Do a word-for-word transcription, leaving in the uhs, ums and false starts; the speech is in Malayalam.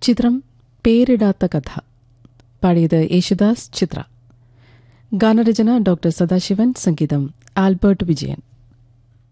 ചിത്രം പേരിടാത്ത കഥ. പാടിയത് യേശുദാസ്, ചിത്ര. ഗാനരചന ഡോക്ടർ സദാശിവൻ, സംഗീതം ആൽബർട്ട് വിജയൻ.